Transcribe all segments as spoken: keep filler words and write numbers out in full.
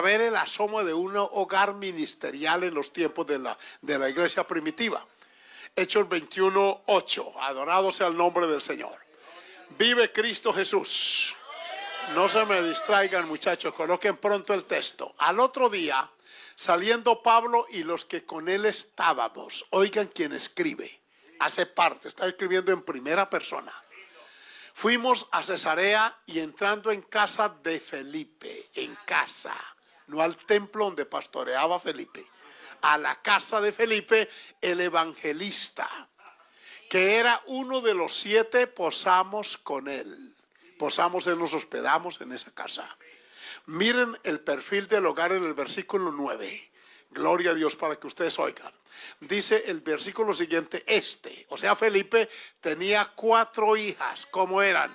ver el asomo de un hogar ministerial en los tiempos de la, de la iglesia primitiva. Hechos veintiuno, ocho. Adorado sea el nombre del Señor. Vive Cristo Jesús. No se me distraigan, muchachos, coloquen pronto el texto. Al otro día, saliendo Pablo y los que con él estábamos, oigan quien escribe, hace parte, está escribiendo en primera persona. Fuimos a Cesarea y entrando en casa de Felipe, en casa, no al templo donde pastoreaba Felipe, a la casa de Felipe, el evangelista, que era uno de los siete, posamos con él. Posamos, él nos hospedamos en esa casa. Miren el perfil del hogar en el versículo nueve. Gloria a Dios para que ustedes oigan. Dice el versículo siguiente, este, o sea Felipe, tenía cuatro hijas. ¿Cómo eran?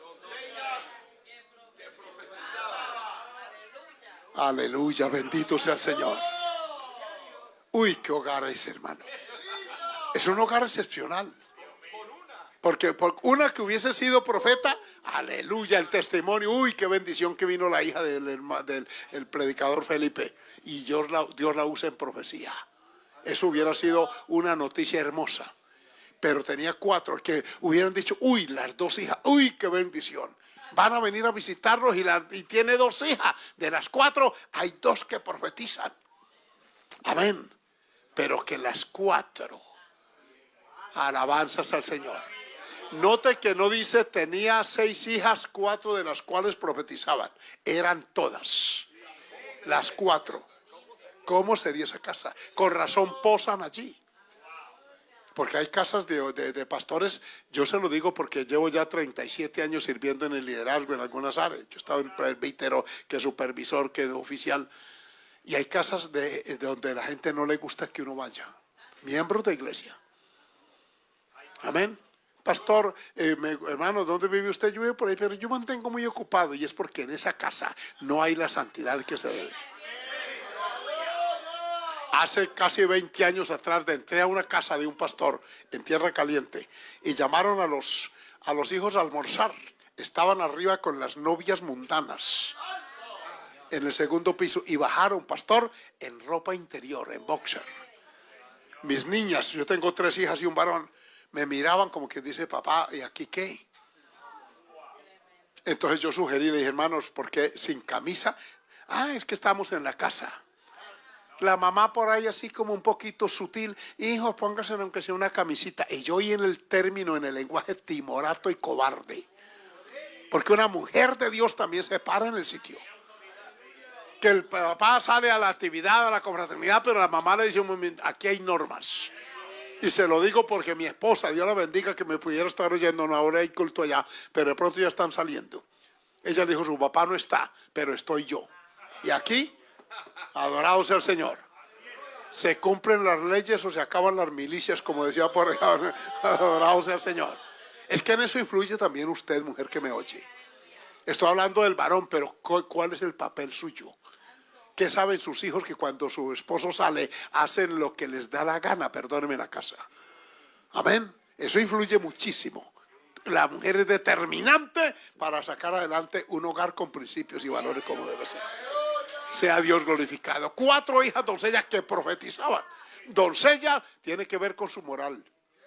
Aleluya, bendito sea el Señor. Uy, qué hogar es, hermano. Es un hogar excepcional. Porque por una que hubiese sido profeta, aleluya, el testimonio, uy, qué bendición que vino la hija del, del el predicador Felipe. Y Dios la, Dios la usa en profecía. Eso hubiera sido una noticia hermosa. Pero tenía cuatro que hubieran dicho, uy, las dos hijas, uy, qué bendición. Van a venir a visitarlos y, la, y tiene dos hijas. De las cuatro, hay dos que profetizan. Amén. Pero que las cuatro, alabanzas al Señor. Note que no dice tenía seis hijas, cuatro de las cuales profetizaban. Eran todas. Las cuatro. ¿Cómo sería esa casa? Con razón posan allí. Porque hay casas de, de, de pastores, yo se lo digo porque llevo ya treinta y siete años sirviendo en el liderazgo en algunas áreas. Yo he estado en presbítero, que es supervisor, que es oficial. Y hay casas de, de donde la gente no le gusta que uno vaya. Miembros de iglesia. Amén. Pastor, eh, me, hermano, ¿dónde vive usted? Yo vivo por ahí, pero yo mantengo muy ocupado. Y es porque en esa casa no hay la santidad que se debe. Hace casi veinte años atrás entré a una casa de un pastor en Tierra Caliente y llamaron a los, a los hijos a almorzar. Estaban arriba con las novias mundanas en el segundo piso y bajaron, pastor, en ropa interior, en boxer. Mis niñas, yo tengo tres hijas y un varón, me miraban como que dice, papá, ¿y aquí qué? Entonces yo sugerí, le dije, hermanos, ¿por qué sin camisa? Ah, es que estamos en la casa. La mamá por ahí así como un poquito sutil, hijo, póngase aunque sea una camisita. Y yo oí en el término, en el lenguaje timorato y cobarde. Porque una mujer de Dios también se para en el sitio. Que el papá sale a la actividad, a la confraternidad, pero la mamá le dice, aquí hay normas. Y se lo digo porque mi esposa, Dios la bendiga, que me pudiera estar oyendo, no, ahora hay culto allá, pero de pronto ya están saliendo. Ella dijo, su papá no está, pero estoy yo. Y aquí, adorado sea el Señor. ¿Se cumplen las leyes o se acaban las milicias, como decía por allá? Adorado sea el Señor. Es que en eso influye también usted, mujer que me oye. Estoy hablando del varón, pero ¿cuál es el papel suyo? ¿Qué saben sus hijos que cuando su esposo sale hacen lo que les da la gana? Perdónenme la casa. Amén. Eso influye muchísimo. La mujer es determinante para sacar adelante un hogar con principios y valores como debe ser. Sea Dios glorificado. Cuatro hijas doncellas que profetizaban. Doncella tiene que ver con su moral,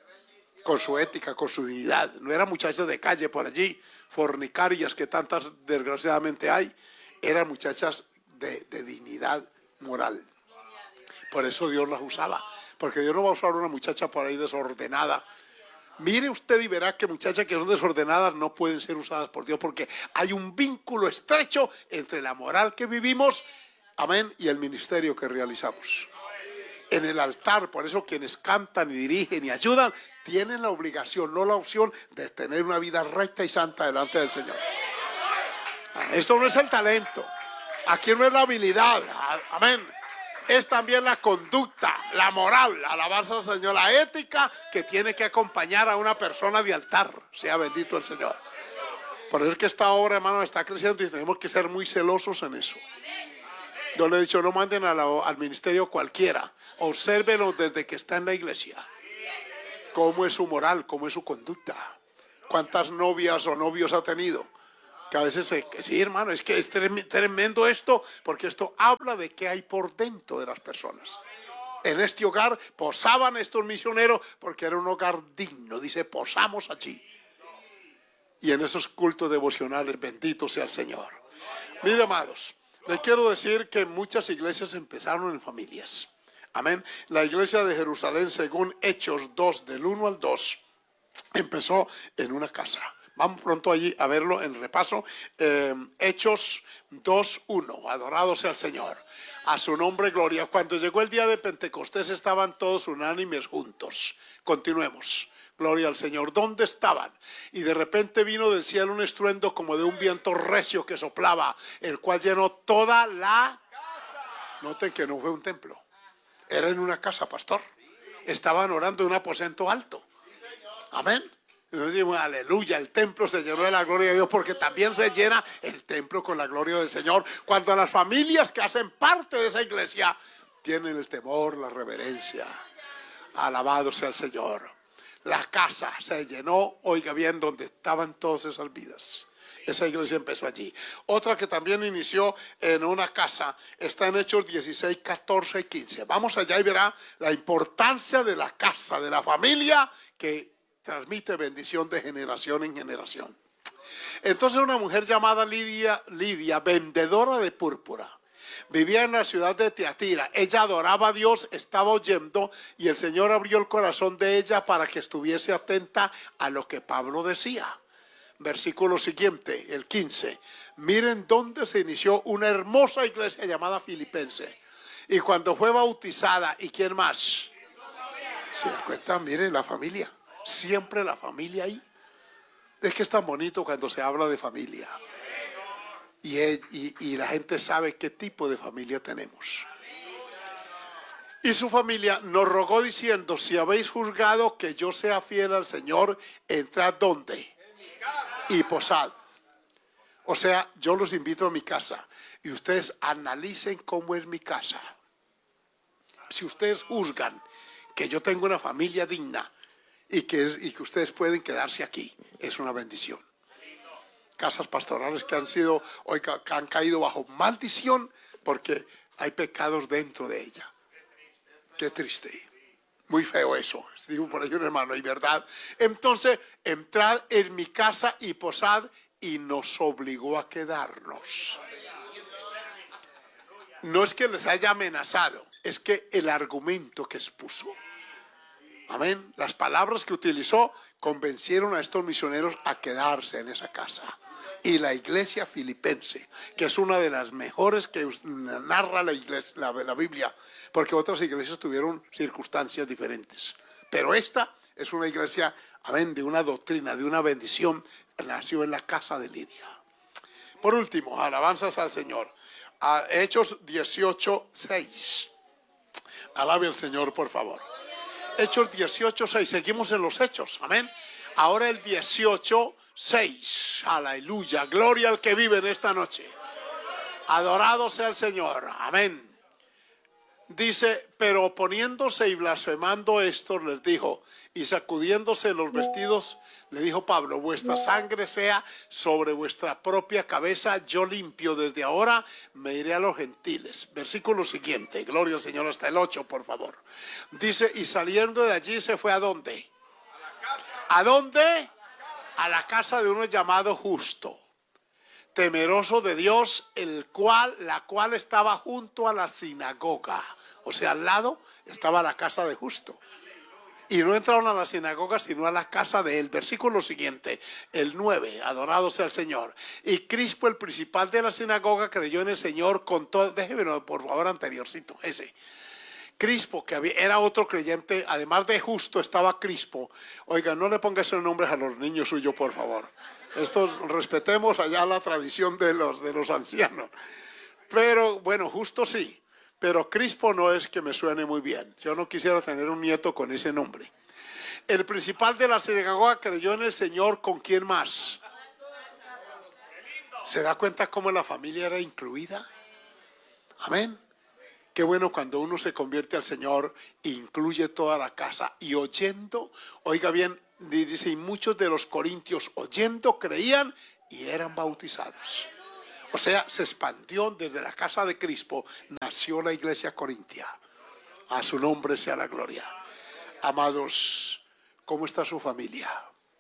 con su ética, con su dignidad. No eran muchachas de calle por allí, fornicarias que tantas desgraciadamente hay. Eran muchachas De, de dignidad moral. Por eso Dios las usaba, porque Dios no va a usar una muchacha por ahí desordenada. Mire usted y verá que muchachas que son desordenadas no pueden ser usadas por Dios, porque hay un vínculo estrecho entre la moral que vivimos, amén, y el ministerio que realizamos en el altar. Por eso quienes cantan y dirigen y ayudan tienen la obligación, no la opción, de tener una vida recta y santa delante del Señor. Esto no es el talento. Aquí no es la habilidad, amén. Es también la conducta, la moral, la alabanza al Señor, la ética que tiene que acompañar a una persona de altar. Sea bendito el Señor. Por eso es que esta obra, hermano, está creciendo y tenemos que ser muy celosos en eso. Yo le he dicho, no manden a la, al ministerio cualquiera. Obsérvenlo desde que está en la iglesia. Cómo es su moral, cómo es su conducta. Cuántas novias o novios ha tenido. Que a veces, eh, sí, hermano, es que es tremendo esto, porque esto habla de qué hay por dentro de las personas. En este hogar posaban estos misioneros porque era un hogar digno. Dice, posamos allí. Y en esos cultos devocionales, bendito sea el Señor. Mire, amados, les quiero decir que muchas iglesias empezaron en familias. Amén. La iglesia de Jerusalén, según Hechos dos, del uno al dos, empezó en una casa. Vamos pronto allí a verlo en repaso. Eh, Hechos dos, uno. Adorado sea el Señor. A su nombre, gloria. Cuando llegó el día de Pentecostés estaban todos unánimes juntos. Continuemos. Gloria al Señor. ¿Dónde estaban? Y de repente vino del cielo un estruendo como de un viento recio que soplaba, el cual llenó toda la casa. Noten que no fue un templo. Era en una casa, pastor. Estaban orando en un aposento alto. Amén. Y nos decimos, aleluya, el templo se llenó de la gloria de Dios, porque también se llena el templo con la gloria del Señor cuando las familias que hacen parte de esa iglesia tienen el temor, la reverencia. Alabado sea el Señor. La casa se llenó, oiga bien, donde estaban todas esas vidas. Esa iglesia empezó allí. Otra que también inició en una casa está en Hechos dieciséis, catorce y quince. Vamos allá y verá la importancia de la casa, de la familia, que transmite bendición de generación en generación. Entonces una mujer llamada Lidia, Lidia, vendedora de púrpura, vivía en la ciudad de Tiatira. Ella adoraba a Dios, estaba oyendo, y el Señor abrió el corazón de ella para que estuviese atenta a lo que Pablo decía. Versículo siguiente, el quince. Miren dónde se inició una hermosa iglesia llamada Filipense. Y cuando fue bautizada, ¿y quién más? ¿Se da cuenta? Miren la familia. Siempre la familia ahí. Es que es tan bonito cuando se habla de familia. Y, y, y la gente sabe qué tipo de familia tenemos. Y su familia nos rogó diciendo, si habéis juzgado que yo sea fiel al Señor, entrad ¿dónde? Y posad. O sea, yo los invito a mi casa y ustedes analicen cómo es mi casa. Si ustedes juzgan que yo tengo una familia digna y que, es, y que ustedes pueden quedarse aquí, es una bendición. Casas pastorales que han sido, hoy que han caído bajo maldición porque hay pecados dentro de ella. Qué triste. Muy feo eso. Digo por ahí un hermano, y verdad. Entonces, entrad en mi casa y posad, y nos obligó a quedarnos. No es que les haya amenazado, es que el argumento que expuso. Amén. Las palabras que utilizó convencieron a estos misioneros a quedarse en esa casa. Y la iglesia filipense, que es una de las mejores que narra la, iglesia, la, la Biblia, porque otras iglesias tuvieron circunstancias diferentes. Pero esta es una iglesia, amén, de una doctrina, de una bendición, nació en la casa de Lidia. Por último, alabanzas al Señor. A Hechos dieciocho, seis. Alabe al Señor, por favor. Hechos dieciocho, seis. Seguimos en los hechos, amén. Ahora el dieciocho, seis. Aleluya. Gloria al que vive en esta noche. Adorado sea el Señor. Amén. Dice, pero oponiéndose y blasfemando esto, les dijo, y sacudiéndose los vestidos, le dijo Pablo, vuestra sangre sea sobre vuestra propia cabeza, yo limpio desde ahora, me iré a los gentiles. Versículo siguiente, gloria al Señor, hasta el ocho, por favor. Dice, y saliendo de allí se fue ¿a dónde? A la casa. ¿A dónde? A la casa, a la casa de uno llamado Justo, temeroso de Dios, el cual, la cual estaba junto a la sinagoga. O sea, al lado estaba la casa de Justo. Y no entraron a la sinagoga, sino a la casa de él. Versículo siguiente, el nueve, adorado sea el Señor. Y Crispo, el principal de la sinagoga, creyó en el Señor con todo. Déjeme por favor anteriorcito, ese. Crispo, que había, era otro creyente, además de Justo, estaba Crispo. Oiga, no le ponga esos nombres a los niños suyos, por favor. Esto, respetemos allá la tradición de los, de los ancianos. Pero, bueno, Justo sí. Pero Crispo no es que me suene muy bien. Yo no quisiera tener un nieto con ese nombre. El principal de la sinagoga creyó en el Señor, ¿con quién más? ¿Se da cuenta cómo la familia era incluida? Amén. Qué bueno cuando uno se convierte al Señor, incluye toda la casa. Y oyendo, oiga bien, dice, y muchos de los corintios oyendo creían y eran bautizados. O sea, se expandió desde la casa de Crispo, nació la iglesia corintia. A su nombre sea la gloria. Amados, ¿cómo está su familia?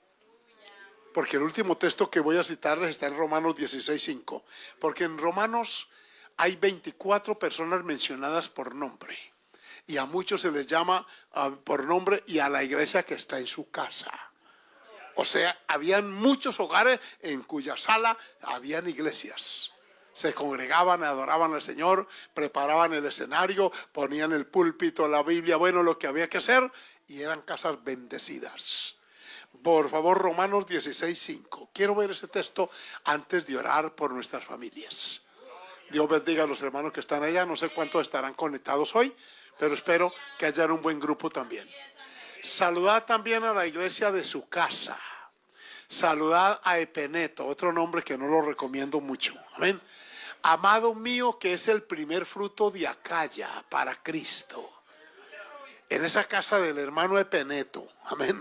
Porque el último texto que voy a citarles está en Romanos dieciséis cinco. Porque en Romanos hay veinticuatro personas mencionadas por nombre. Y a muchos se les llama uh, por nombre y a la iglesia que está en su casa. O sea, habían muchos hogares en cuya sala habían iglesias. Se congregaban, adoraban al Señor, preparaban el escenario, ponían el púlpito, la Biblia, bueno, lo que había que hacer, y eran casas bendecidas. Por favor, Romanos dieciséis cinco. Quiero ver ese texto antes de orar por nuestras familias. Dios bendiga a los hermanos que están allá. No sé cuántos estarán conectados hoy, pero espero que haya un buen grupo también. Saludad también a la iglesia de su casa. Saludad a Epeneto, otro nombre que no lo recomiendo mucho. Amén. Amado mío, que es el primer fruto de Acaya para Cristo. En esa casa del hermano Epeneto. Amén.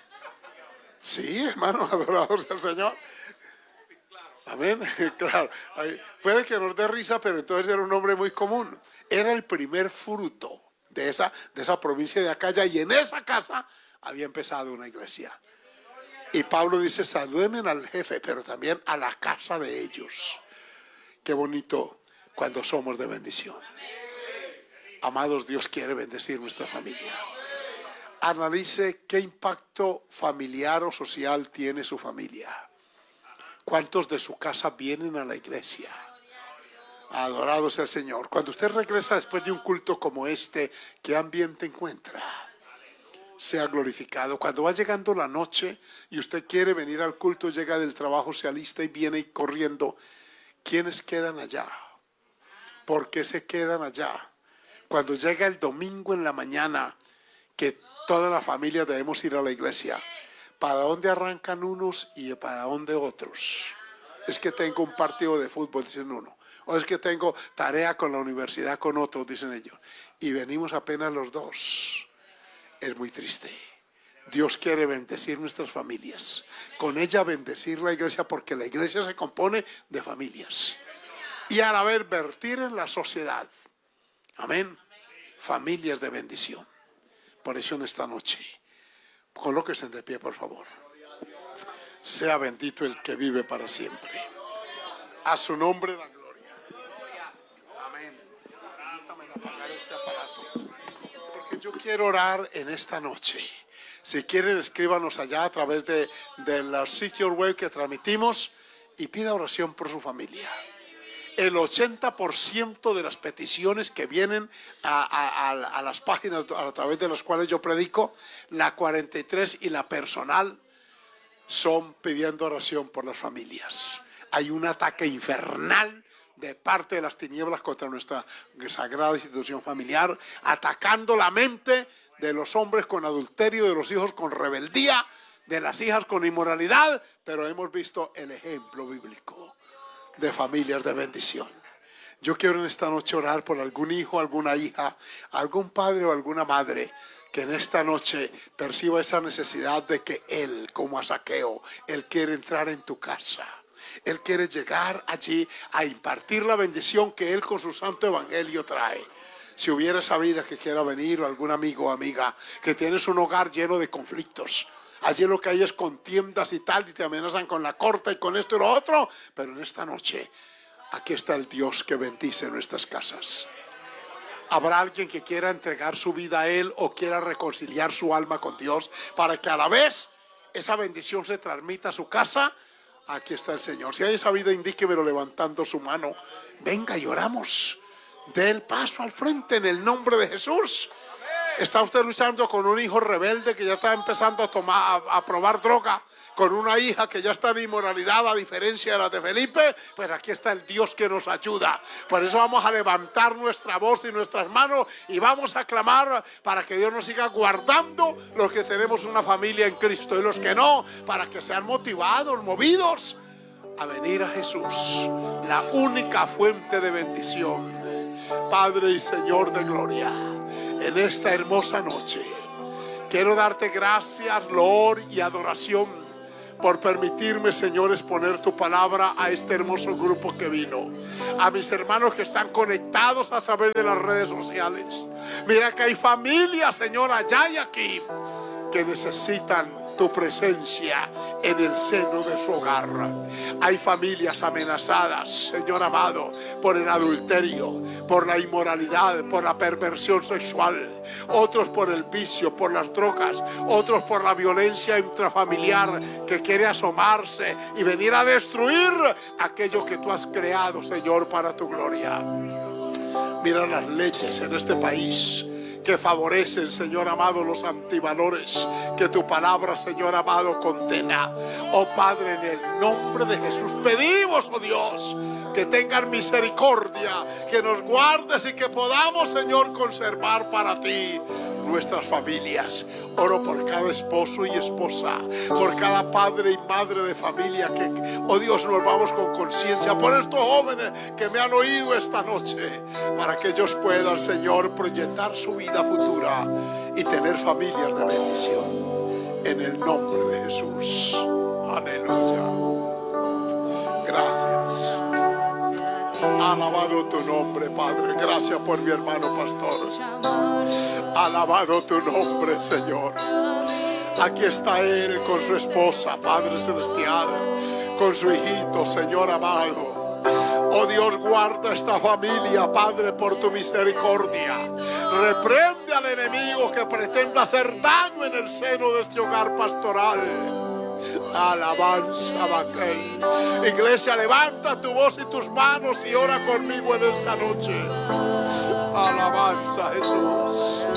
Sí, hermano, adorados al Señor. Amén. Claro. Puede que nos dé risa, pero entonces era un nombre muy común. Era el primer fruto de esa, de esa provincia de Acaya, y en esa casa había empezado una iglesia. Y Pablo dice: salúdenme al jefe, pero también a la casa de ellos. Qué bonito cuando somos de bendición. Amados, Dios quiere bendecir nuestra familia. Analice qué impacto familiar o social tiene su familia. ¿Cuántos de su casa vienen a la iglesia? Adorado sea el Señor. Cuando usted regresa después de un culto como este, ¿qué ambiente encuentra? Sea glorificado. Cuando va llegando la noche y usted quiere venir al culto, llega del trabajo, se alista y viene corriendo, ¿quiénes quedan allá? ¿Por qué se quedan allá? Cuando llega el domingo en la mañana, que toda la familia debemos ir a la iglesia, ¿para dónde arrancan unos y para dónde otros? Es que tengo un partido de fútbol, dicen uno. O es que tengo tarea con la universidad con otros, dicen ellos. Y venimos apenas los dos. Es muy triste. Dios quiere bendecir nuestras familias. Con ella bendecir la iglesia, porque la iglesia se compone de familias. Y a la vez vertir en la sociedad. Amén. Familias de bendición. Por eso en esta noche, colóquese de pie, por favor. Sea bendito el que vive para siempre. A su nombre la gloria. Amén. Permítame apagar este aparato, porque yo quiero orar en esta noche. Si quieren, escríbanos allá a través de, de los sitios web que transmitimos y pida oración por su familia. El ochenta por ciento de las peticiones que vienen a, a, a, a las páginas a través de las cuales yo predico, la cuarenta y tres y la personal, son pidiendo oración por las familias. Hay un ataque infernal de parte de las tinieblas contra nuestra sagrada institución familiar, atacando la mente de los hombres con adulterio, de los hijos con rebeldía, de las hijas con inmoralidad, pero hemos visto el ejemplo bíblico de familias de bendición. Yo quiero en esta noche orar por algún hijo, alguna hija, algún padre o alguna madre que en esta noche perciba esa necesidad de que Él, como a Zaqueo, Él quiere entrar en tu casa. Él quiere llegar allí a impartir la bendición que Él con su santo evangelio trae. Si hubiera esa vida que quiera venir, o algún amigo o amiga que tienes un hogar lleno de conflictos, allí lo que hay es contiendas y tal, y te amenazan con la corta y con esto y lo otro, pero en esta noche aquí está el Dios que bendice nuestras casas. Habrá alguien que quiera entregar su vida a Él o quiera reconciliar su alma con Dios para que a la vez esa bendición se transmita a su casa. Aquí está el Señor. Si hay esa vida, indíquemelo levantando su mano. Venga y oramos. Dé el paso al frente en el nombre de Jesús. ¿Está usted luchando con un hijo rebelde que ya está empezando a tomar, a, a probar droga? Con una hija que ya está en inmoralidad, a diferencia de la de Felipe. Pues aquí está el Dios que nos ayuda. Por eso vamos a levantar nuestra voz y nuestras manos y vamos a clamar para que Dios nos siga guardando, los que tenemos una familia en Cristo, y los que no, para que sean motivados, movidos a venir a Jesús, la única fuente de bendición. Padre y Señor de gloria, en esta hermosa noche quiero darte gracias, loor y adoración por permitirme, Señor, exponer tu palabra a este hermoso grupo que vino. A mis hermanos que están conectados a través de las redes sociales. Mira que hay familias, Señor, allá y aquí, que necesitan tu presencia en el seno de su hogar. Hay familias amenazadas, Señor amado, por el adulterio, por la inmoralidad, por la perversión sexual, otros por el vicio, por las drogas, otros por la violencia intrafamiliar que quiere asomarse y venir a destruir aquello que tú has creado, Señor, para tu gloria. Mira las leyes en este país que favorecen, Señor amado, los antivalores que tu palabra, Señor amado, condena. Oh Padre, en el nombre de Jesús pedimos, oh Dios, que tengan misericordia, que nos guardes y que podamos, Señor, conservar para ti nuestras familias. Oro por cada esposo y esposa, por cada padre y madre de familia, que, oh Dios, nos vamos con conciencia, por estos jóvenes que me han oído esta noche, para que ellos puedan, Señor, proyectar su vida futura y tener familias de bendición, en el nombre de Jesús. Aleluya. Gracias. Alabado tu nombre, Padre. Gracias por mi hermano pastor. Alabado tu nombre, Señor. Aquí está él con su esposa, Padre Celestial, con su hijito, Señor amado. Oh Dios, guarda esta familia, Padre, por tu misericordia. Reprende al enemigo que pretenda hacer daño en el seno de este hogar pastoral. Alabanza, Baquey. Iglesia, levanta tu voz y tus manos y ora conmigo en esta noche. Alabanza, Jesús.